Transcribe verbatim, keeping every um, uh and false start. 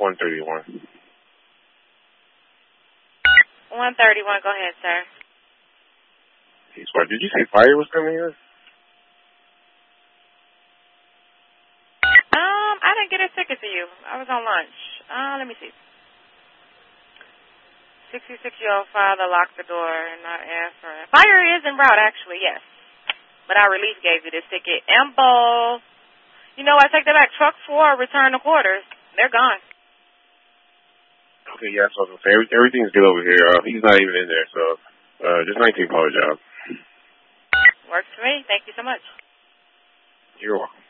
one thirty-one. one thirty-one, go ahead, sir. Hey, Squad, did you say fire was coming here? Um, I didn't get a ticket to you. I was on lunch. Uh, let me see. sixty-six-year-old father locked the door and not answering. Fire is en route, actually, yes. But our relief gave you this ticket. Embo. You know, I take that back. Truck four returned the quarters. They're gone. Okay, yeah, so every, everything's good over here. Uh, he's not even in there, so uh, just nineteen dollar job. Works for me. Thank you so much. You're welcome.